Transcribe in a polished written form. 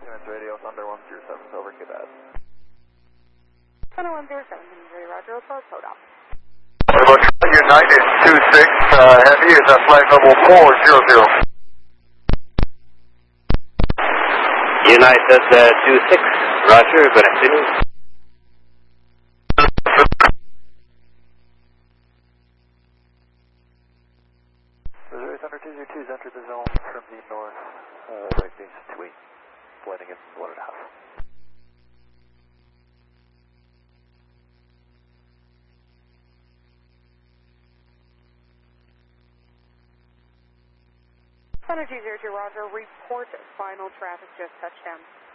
Siemens Radio, Thunder 107, over, Quebec. Thunder 107, Roger, report, code up. United 26, Heavy is at flight level 400. United 26, Roger, good afternoon. Missouri Thunder 202 has entered the zone from the north, right base 28, blending in 1.5. Thunder 202, Roger, report final traffic just touched down.